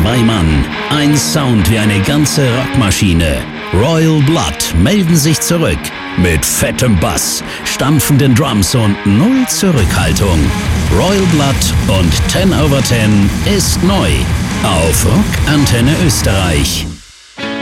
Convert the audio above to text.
2 Mann, ein Sound wie eine ganze Rockmaschine. Royal Blood melden sich zurück mit fettem Bass, stampfenden Drums und null Zurückhaltung. Royal Blood und 10 over 10 ist neu auf Rock Antenne Österreich.